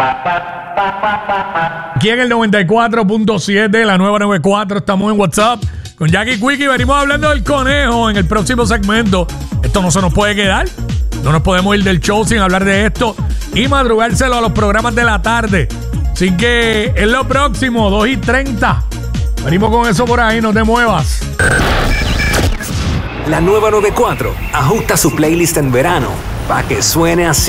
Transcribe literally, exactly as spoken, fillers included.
Aquí en el noventa y cuatro punto siete, la nueva noventa y cuatro, estamos en WhatsApp con Jackie Quickie. Venimos hablando del conejo en el próximo segmento. Esto no se nos puede quedar. No nos podemos ir del show sin hablar de esto y madrugárselo a los programas de la tarde. Así que es lo próximo, dos y treinta. Venimos con eso por ahí, no te muevas. La nueva noventa y cuatro ajusta su playlist en verano para que suene así.